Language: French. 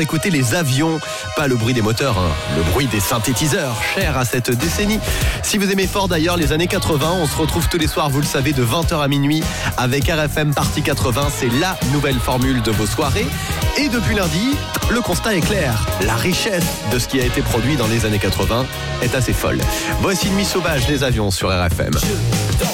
Écoutez les avions, pas le bruit des moteurs, le bruit des synthétiseurs, cher à cette décennie. Si vous aimez fort d'ailleurs les années 80, on se retrouve tous les soirs, vous le savez, de 20h à minuit avec RFM Party 80. C'est la nouvelle formule de vos soirées. Et depuis lundi, le constat est clair. La richesse de ce qui a été produit dans les années 80 est assez folle. Voici Nuit sauvage des avions sur RFM.